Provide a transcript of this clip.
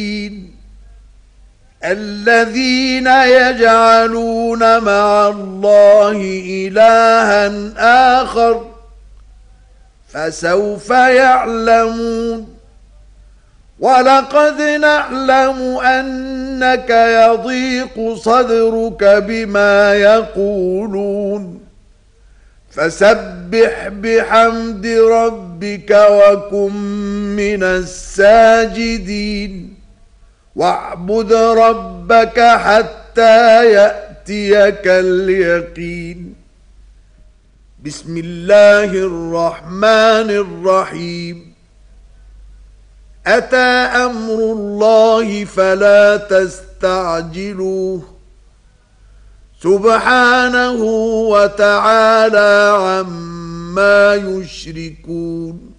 الذين يجعلون مع الله إلها آخر فسوف يعلمون ولقد نعلم أنك يضيق صدرك بما يقولون فسبح بحمد ربك وكن من الساجدين واعبد ربك حتى يأتيك اليقين. بسم الله الرحمن الرحيم. أتى أمر الله فلا تستعجلوه سبحانه وتعالى عما يشركون.